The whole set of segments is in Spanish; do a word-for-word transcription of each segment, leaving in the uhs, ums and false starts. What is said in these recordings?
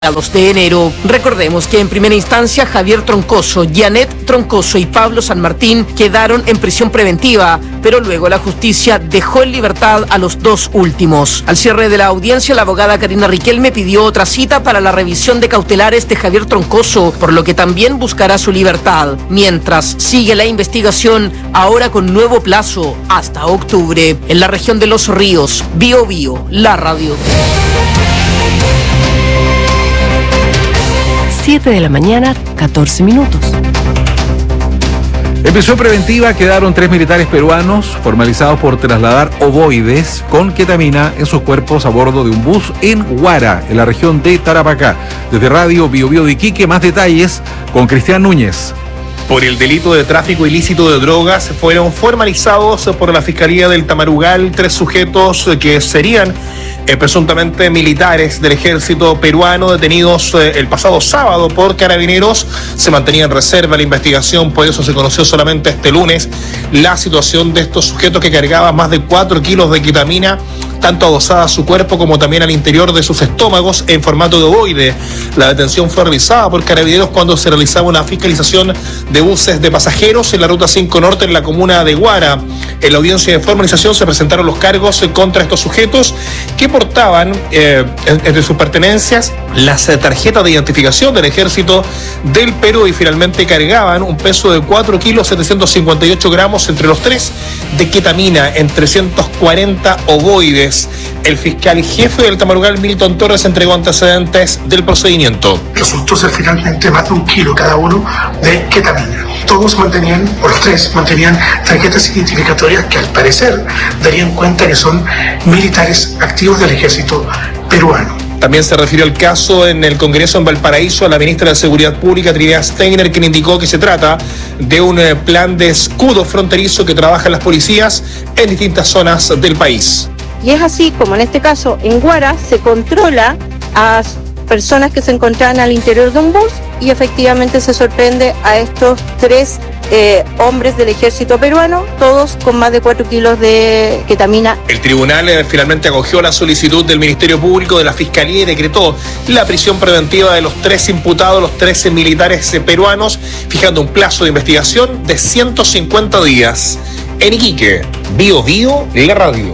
de enero. Recordemos que en primera instancia Javier Troncoso, Janet Troncoso y Pablo San Martín quedaron en prisión preventiva, pero luego la justicia dejó en libertad a los dos últimos. Al cierre de la audiencia, la abogada Karina Riquelme pidió otra cita para la revisión de cautelares de Javier Troncoso, por lo que también buscará su libertad. Mientras sigue la investigación, ahora con nuevo plazo hasta octubre. En la región de Los Ríos, Bio Bio, la radio. siete de la mañana, catorce minutos. En prisión preventiva quedaron tres militares peruanos formalizados por trasladar ovoides con ketamina en sus cuerpos a bordo de un bus en Huara, en la región de Tarapacá. Desde Radio Bio Bio de Iquique, más detalles con Cristian Núñez. Por el delito de tráfico ilícito de drogas fueron formalizados por la Fiscalía del Tamarugal tres sujetos que serían eh, presuntamente militares del ejército peruano detenidos eh, el pasado sábado por carabineros. Se mantenía en reserva la investigación, por eso se conoció solamente este lunes la situación de estos sujetos que cargaban más de cuatro kilos de ketamina, tanto adosada a su cuerpo como también al interior de sus estómagos en formato de ovoide. La detención fue realizada por carabineros cuando se realizaba una fiscalización de buses de pasajeros en la ruta cinco Norte en la comuna de Huara. En la audiencia de formalización se presentaron los cargos contra estos sujetos que portaban eh, entre sus pertenencias las tarjetas de identificación del ejército del Perú y finalmente cargaban un peso de cuatro kilos setecientos cincuenta y ocho gramos entre los tres de ketamina en trescientos cuarenta ovoides. El fiscal jefe del Tamarugal, Milton Torres, entregó antecedentes del procedimiento. Resultó ser finalmente más de un kilo cada uno de ketamina. Todos mantenían, o los tres, mantenían tarjetas identificatorias que al parecer darían cuenta que son militares activos del ejército peruano. También se refirió al caso en el Congreso en Valparaíso a la ministra de Seguridad Pública, Trinidad Steiner, quien indicó que se trata de un plan de escudo fronterizo que trabajan las policías en distintas zonas del país. Y es así como en este caso en Huara se controla a personas que se encontraban al interior de un bus y efectivamente se sorprende a estos tres eh, hombres del ejército peruano, todos con más de cuatro kilos de ketamina. El tribunal eh, finalmente acogió la solicitud del Ministerio Público, de la Fiscalía, y decretó la prisión preventiva de los tres imputados, los trece militares eh, peruanos, fijando un plazo de investigación de ciento cincuenta días. En Iquique, Bio Bio, la radio.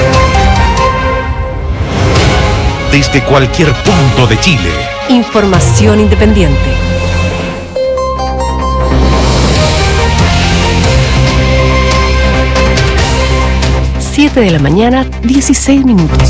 Desde cualquier punto de Chile. Información independiente. siete de la mañana, dieciséis minutos.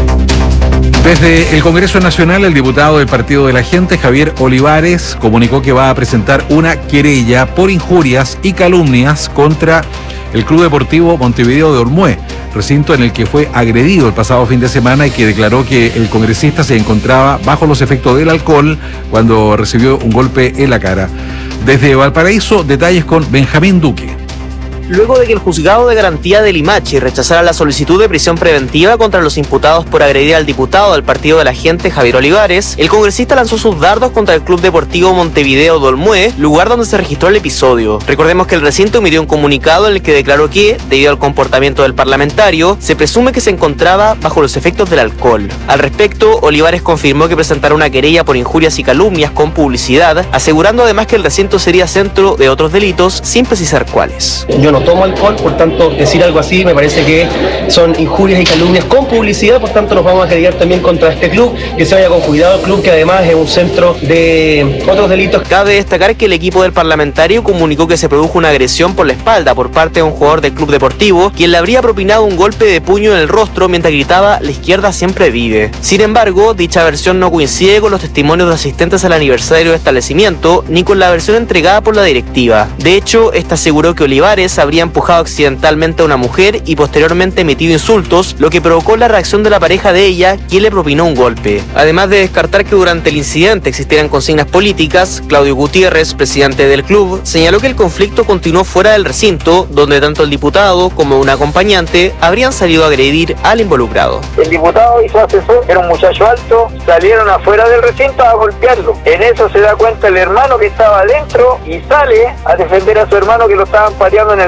Desde el Congreso Nacional, el diputado del Partido de la Gente, Javier Olivares, comunicó que va a presentar una querella por injurias y calumnias contra el Club Deportivo Montevideo de Olmué, recinto en el que fue agredido el pasado fin de semana y que declaró que el congresista se encontraba bajo los efectos del alcohol cuando recibió un golpe en la cara. Desde Valparaíso, detalles con Benjamín Duque. Luego de que el juzgado de garantía de Limache rechazara la solicitud de prisión preventiva contra los imputados por agredir al diputado del Partido de la Gente, Javier Olivares, el congresista lanzó sus dardos contra el Club Deportivo Montevideo de Olmué, lugar donde se registró el episodio. Recordemos que el recinto emitió un comunicado en el que declaró que, debido al comportamiento del parlamentario, se presume que se encontraba bajo los efectos del alcohol. Al respecto, Olivares confirmó que presentará una querella por injurias y calumnias con publicidad, asegurando además que el recinto sería centro de otros delitos, sin precisar cuáles. Yo no tomo alcohol, por tanto decir algo así me parece que son injurias y calumnias con publicidad, por tanto nos vamos a querellar también contra este club, que se vaya con cuidado el club, que además es un centro de otros delitos. Cabe destacar que el equipo del parlamentario comunicó que se produjo una agresión por la espalda por parte de un jugador del club deportivo, quien le habría propinado un golpe de puño en el rostro mientras gritaba "La izquierda siempre vive". Sin embargo, dicha versión no coincide con los testimonios de asistentes al aniversario del establecimiento, ni con la versión entregada por la directiva. De hecho, esta aseguró que Olivares habría empujado accidentalmente a una mujer y posteriormente emitido insultos, lo que provocó la reacción de la pareja de ella, quien le propinó un golpe. Además de descartar que durante el incidente existieran consignas políticas, Claudio Gutiérrez, presidente del club, señaló que el conflicto continuó fuera del recinto, donde tanto el diputado como un acompañante habrían salido a agredir al involucrado. El diputado y su asesor, era un muchacho alto, salieron afuera del recinto a golpearlo. En eso se da cuenta el hermano que estaba adentro y sale a defender a su hermano que lo estaban pateando en el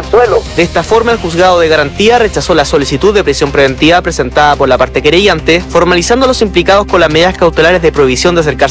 el suelo. De esta forma, el juzgado de garantía rechazó la solicitud de prisión preventiva presentada por la parte querellante, formalizando a los implicados con las medidas cautelares de prohibición de acercarse